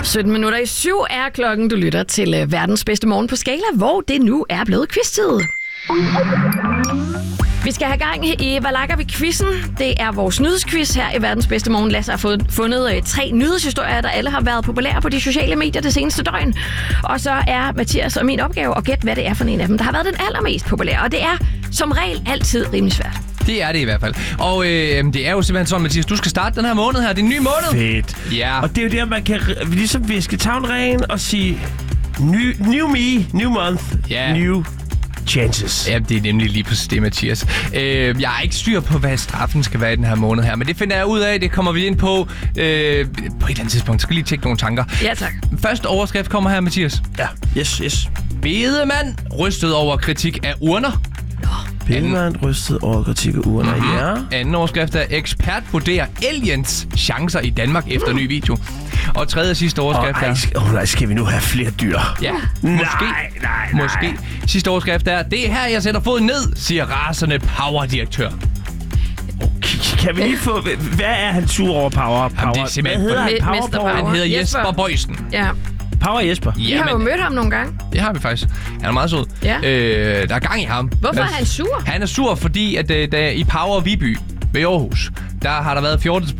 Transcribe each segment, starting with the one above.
17 minutter i 7 er klokken. Du lytter til verdens bedste morgen på Skala, hvor det nu er blevet quiz-tid. Vi skal have gang i Hvad lakker vi quizzen? Det er vores nyhedsquiz her i verdens bedste morgen. Lasse har fundet 3 nyhedshistorier, der alle har været populære på de sociale medier det seneste døgn. Og så er Mathias og min opgave at gætte, hvad det er for en af dem, der har været den allermest populære. Og det er som regel altid rimelig svært. Det er det i hvert fald. Og det er jo simpelthen sådan, Mathias, du skal starte den her måned her. Det er en ny måned. Fedt. Ja. Og det er jo der, man kan ligesom viske tavlen ren og sige, new me, new month, new chances. Ja, det er nemlig lige præcis det, Mathias. Jeg har ikke styr på, hvad straffen skal være i den her måned her, men det finder jeg ud af. Det kommer vi ind på på et eller andet tidspunkt. Så skal lige tjekke nogle tanker. Ja, tak. Første overskrift kommer her, Mathias. Ja, yes. Bedemand rystet over kritik af urner. Bedemand rystet over kritik af urner, ja. Anden overskrift er ekspert vurderer aliens chancer i Danmark efter ny video. Og tredje og sidste overskrift er... nej, skal vi nu have flere dyr? Ja, måske. Måske. Sidste overskrift er, det er her, jeg sætter foden ned, siger rasende powerdirektør. Okay, kan vi lige få... Hvad er han sur over power? Jamen, det er simpelthen... Hvad hedder han? Mr. Power. Han hedder Jesper Boysen. Ja. Power Jesper. Vi har jo mødt ham nogle gange. Det har vi faktisk. Han er meget sød. Ja. Der er gang i ham. Hvorfor er han sur? Han er sur, fordi at i Power Viby ved Aarhus, der har der været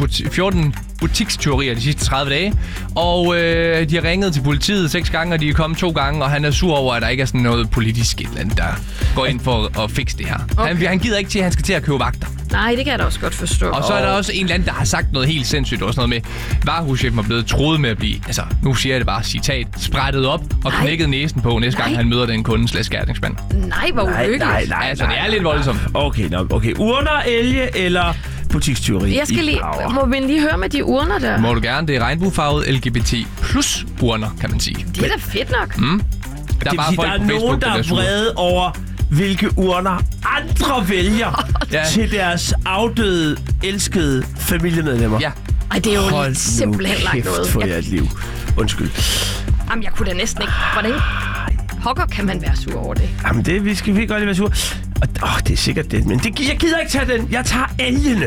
14 butikstyverier de sidste 30 dage. Og de har ringet til politiet 6 gange, og de er kommet 2 gange, og han er sur over, at der ikke er sådan noget politisk et eller andet, der går ind for at fikse det her. Okay. Han gider ikke til, at han skal til at købe vagter. Nej, det kan jeg da også godt forstå. Og så er der også en eller anden, der har sagt noget helt sindssygt. Også noget med, varehuschefen er blevet troet med at blive, altså nu siger jeg det bare, citat, sprættet op og knækket næsen på næste gang, han møder den kunde/gerningsmand. Nej, hvor uhyggeligt. Nej, altså, det er lidt voldsomt. Okay. Urner, elge eller butikstyveri? Jeg skal lige... Må vi lige høre med de urner der? Må du gerne. Det er regnbuefarvet LGBT plus urner, kan man sige. Det er da fedt nok. Der er nogen, der er vrede over, hvilke urner andre vælger til deres afdøde, elskede familiemedlemmer. Ja. Ej, det er jo simpelthen langt noget. For jer et liv. Undskyld. Jamen, jeg kunne da næsten ikke. Hvordan pokker kan man være sur over det? Jamen, vi skal godt lige være sur. Det er sikkert det, men jeg gider ikke tage den. Jeg tager elgene.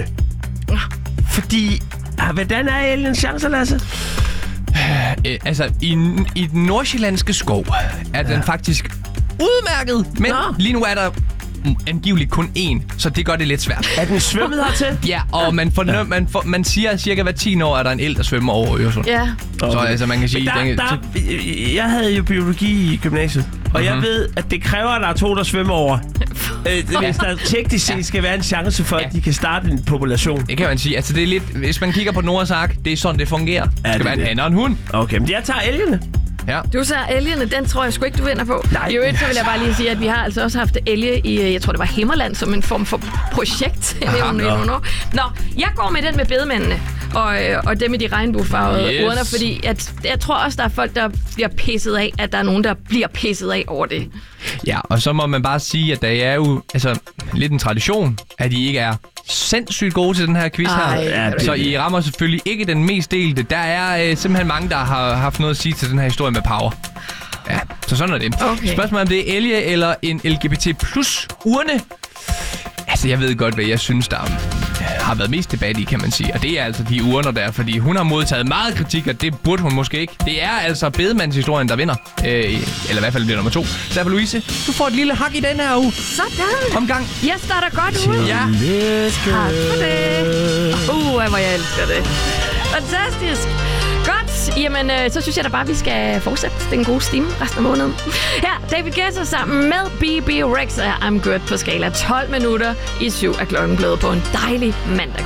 Fordi, hvordan er elgens chancer, Lasse? Altså, i den nordsjællandske skov er den faktisk udmærket, men lige nu er der angiveligt kun én, så det gør det lidt svært. Er den svømmet hertil? Ja, og man siger cirka hver 10 år, er der en el, der svømmer over Øresund. Ja. Så altså, man kan sige... Jeg havde jo biologi i gymnasiet, og jeg ved, at det kræver, at der er 2, der svømmer over. Hvis der teknisk set skal være en chance for, at de kan starte en population. Det kan man sige. Altså, det er lidt... Hvis man kigger på Noahs Ark, det er sådan, det fungerer. Det skal være en han og en hund. Okay, men jeg tager elgene. Ja. Du tager elgene, den tror jeg sgu ikke, du vinder på. I øvrigt, så vil jeg bare lige sige, at vi har altså også haft elge i, jeg tror det var Himmerland, som en form for projekt. Nå, jeg går med den med bedemændene, og dem med de regnbuefarvede urner, fordi jeg tror også, der er folk, der bliver pisset af, at der er nogen, der bliver pisset af over det. Ja, og så må man bare sige, at der er jo lidt en tradition, at I ikke er sindssygt gode til den her quiz her. Så I rammer selvfølgelig ikke den mest delte. Der er simpelthen mange, der har haft noget at sige til den her historie med power. Ja, så sådan er det. Okay. Spørgsmålet om det er elge eller en LGBT plus urne. Altså, jeg ved godt, hvad jeg synes, der har været mest debat i, kan man sige. Og det er altså de urner der, fordi hun har modtaget meget kritik, og det burde hun måske ikke. Det er altså bedemandshistorien, der vinder. Eller i hvert fald bliver nummer 2. Så Louise, du får et lille hak i den her uge. Sådan. Omgang. Jeg starter godt ud. Ja. Tak for det. Hvor jeg elsker det. Fantastisk. Godt. Jamen, så synes jeg da bare, vi skal fortsætte den gode stime resten af måneden. Her, David Guetta sammen med B.B. Rex og I'm Good på Skala. 12 minutter i 7 er klokken blevet på en dejlig mandag.